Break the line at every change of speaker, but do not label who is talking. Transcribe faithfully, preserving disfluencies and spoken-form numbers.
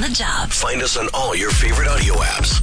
the job.
Find us on all your favorite audio apps.